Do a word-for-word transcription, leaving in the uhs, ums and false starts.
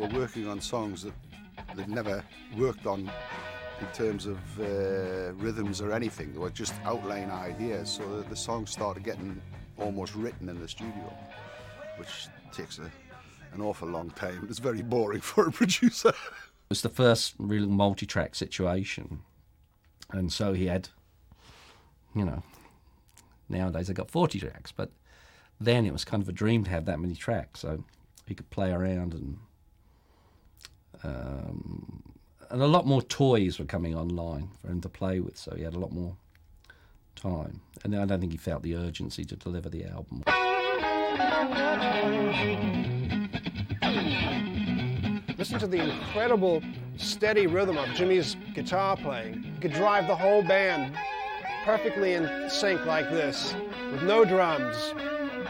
were working on songs that they'd never worked on in terms of uh, rhythms or anything. They were just outline ideas, so the, the songs started getting almost written in the studio, which takes a, an awful long time. It's very boring for a producer. It was the first real multi-track situation, and so he had, you know, nowadays I got forty tracks, but then it was kind of a dream to have that many tracks, so he could play around, and um, and a lot more toys were coming online for him to play with, so he had a lot more time. And I don't think he felt the urgency to deliver the album. Listen to the incredible steady rhythm of Jimmy's guitar playing. He could drive the whole band perfectly in sync like this, with no drums.